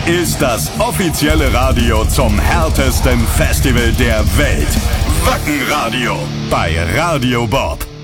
ist das offizielle Radio zum härtesten Festival der Welt. Wacken Radio bei Radio Bob.